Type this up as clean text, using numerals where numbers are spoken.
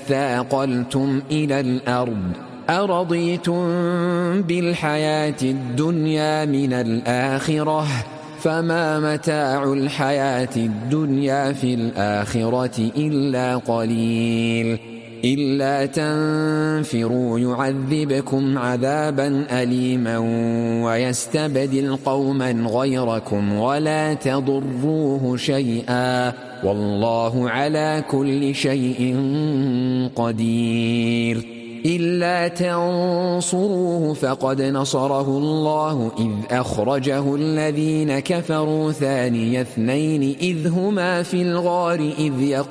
اثاقلتم إلى الأرض أرضيتم بالحياة الدنيا من الآخرة فما متاع الحياة الدنيا في الآخرة إلا قليل إلا تنفروا يعذبكم عذابا أليما ويستبدل قوما غيركم ولا تضروه شيئا والله على كل شيء قدير إلا تنصروه فقد نصره الله إذ أخرجه الذين كفروا ثاني اثنين إذ هما في الغار إذ